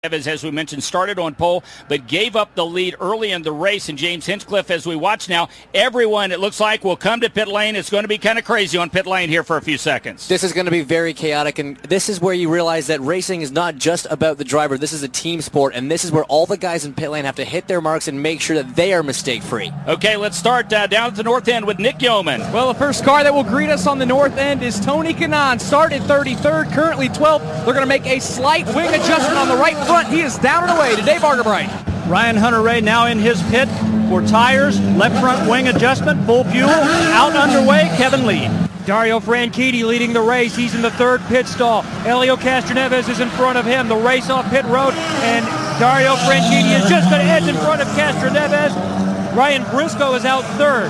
Evans, as we mentioned, started on pole, but gave up the lead early in the race. And James Hinchcliffe, as we watch now, everyone, it looks like, will come to pit lane. It's going to be kind of crazy on pit lane here for a few seconds. This is going to be very chaotic, and this is where you realize that racing is not just about the driver. This is a team sport, and this is where all the guys in pit lane have to hit their marks and make sure that they are mistake-free. Okay, let's start down at the north end with Nick Yeoman. Well, the first car that will greet us on the north end is Tony Kanaan. Started 33rd, currently 12th. They're going to make a slight wing adjustment on the right front. He is down and away to Dave Argabright. Ryan Hunter-Reay now in his pit for tires, left front wing adjustment, full fuel, out underway, Kevin Lee. Dario Franchitti leading the race. He's in the third pit stall. Helio Castroneves is in front of him. The race off pit road, and Dario Franchitti is just going to edge in front of Castroneves. Ryan Briscoe is out third.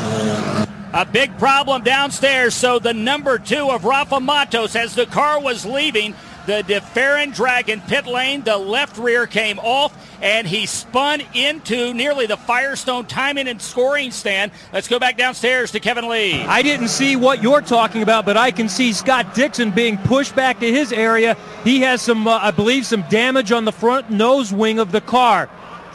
A big problem downstairs, so the number 2 of Rafa Matos, as the car was leaving the DeFerrin Dragon pit lane, the left rear came off, and he spun into nearly the Firestone timing and scoring stand. Let's go back downstairs to Kevin Lee. I didn't see what you're talking about, but I can see Scott Dixon being pushed back to his area. He has some, I believe, some damage on the front nose wing of the car.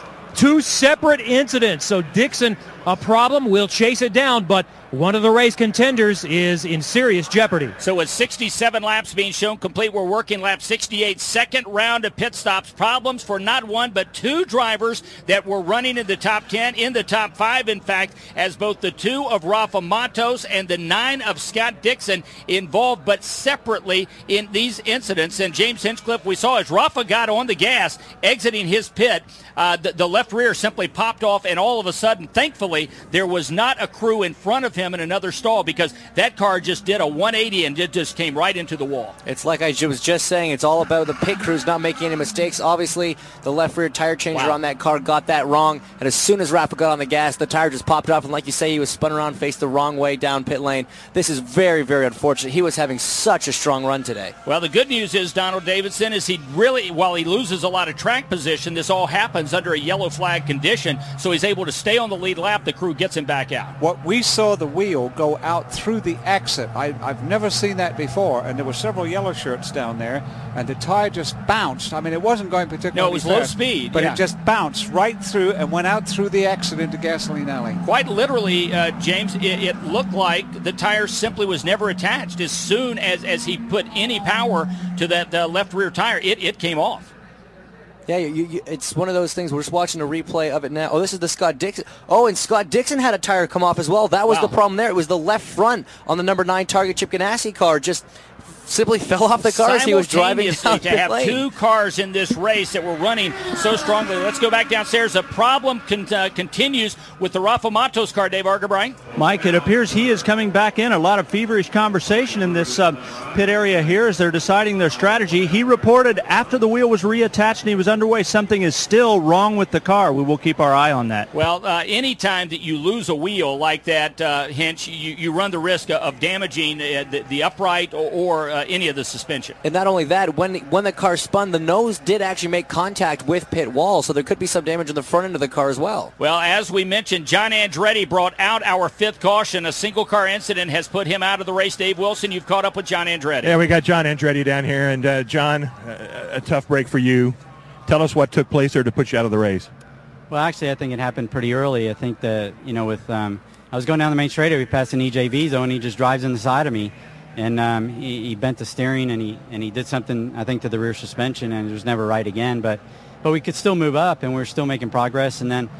2 separate incidents, so Dixon, a problem. We'll chase it down, but one of the race contenders is in serious jeopardy. So with 67 laps being shown complete, we're working lap 68, second round of pit stops. Problems for not one but 2 drivers that were running in the top 10, in the top 5, in fact, as both the 2 of Rafa Matos and the 9 of Scott Dixon involved, but separately in these incidents. And James Hinchcliffe, we saw as Rafa got on the gas, exiting his pit, the left rear simply popped off, and all of a sudden, thankfully, there was not a crew in front of him in another stall, because that car just did a 180 and it just came right into the wall. It's like I was just saying, it's all about the pit crews not making any mistakes. Obviously, the left rear tire changer on that car got that wrong, and as soon as Rafa got on the gas, the tire just popped off, and like you say, he was spun around, faced the wrong way down pit lane. This is very, very unfortunate. He was having such a strong run today. Well, the good news is, Donald Davidson, is he really, while he loses a lot of track position, this all happens under a yellow flag condition, so he's able to stay on the lead lap. The crew gets him back out. What we saw the wheel go out through the exit. I've never seen that before, and there were several yellow shirts down there, and the tire just bounced. I mean, it wasn't going particularly No, it was fast, low speed. but it just bounced right through and went out through the exit into Gasoline Alley. Quite literally, James, it looked like the tire simply was never attached. As soon as he put any power to that left rear tire, it came off. Yeah, it's one of those things. We're just watching a replay of it now. Oh, this is the Scott Dixon. Oh, and Scott Dixon had a tire come off as well. That was the problem there. It was the left front on the number 9 Target Chip Ganassi car. Just simply fell off the car as he was driving down to have lane. 2 cars in this race that were running so strongly. Let's go back downstairs. The problem continues with the Rafa Matos car, Dave Argabright. Mike, it appears he is coming back in. A lot of feverish conversation in this pit area here as they're deciding their strategy. He reported after the wheel was reattached and he was underway, something is still wrong with the car. We will keep our eye on that. Well, any time that you lose a wheel like that, Hinch, you run the risk of damaging the upright or any of the suspension. And not only that, when the car spun, the nose did actually make contact with pit wall, so there could be some damage on the front end of the car as well. Well, as we mentioned, John Andretti brought out our 5th caution. A single car incident has put him out of the race. Dave Wilson, you've caught up with John Andretti. Yeah, we got John Andretti down here, and John, a tough break for you. Tell us what took place there to put you out of the race. Well, actually, I think it happened pretty early. I think that, with I was going down the main straightaway, we passed an EJV zone, and he just drives in the side of me. And he bent the steering, and he did something, I think, to the rear suspension, and it was never right again. But we could still move up, and we're still making progress. And then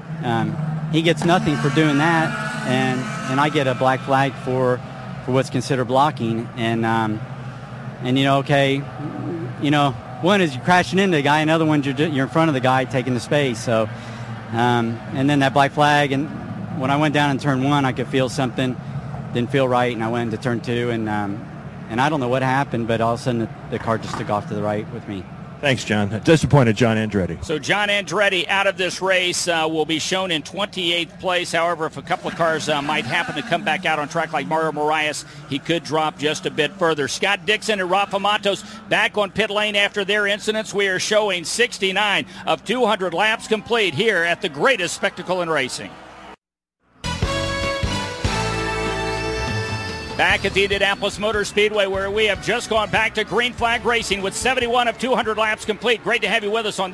he gets nothing for doing that, and I get a black flag for what's considered blocking. And one is you're crashing into the guy, another one you're in front of the guy taking the space. So and then that black flag, and when I went down in turn 1, I could feel something. Didn't feel right, and I went into turn 2, and I don't know what happened, but all of a sudden the car just took off to the right with me. Thanks, John. Disappointed John Andretti. So John Andretti out of this race will be shown in 28th place. However, if a couple of cars might happen to come back out on track like Mario Moraes, he could drop just a bit further. Scott Dixon and Rafa Matos back on pit lane after their incidents. We are showing 69 of 200 laps complete here at the greatest spectacle in racing. Back at the Indianapolis Motor Speedway, where we have just gone back to green flag racing with 71 of 200 laps complete. Great to have you with us on